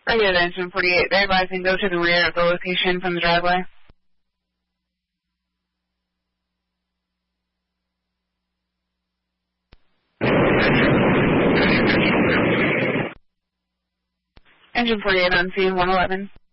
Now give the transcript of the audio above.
Regular Engine 48, very advising go to the rear of the location from the driveway. Engine 48 on scene 111.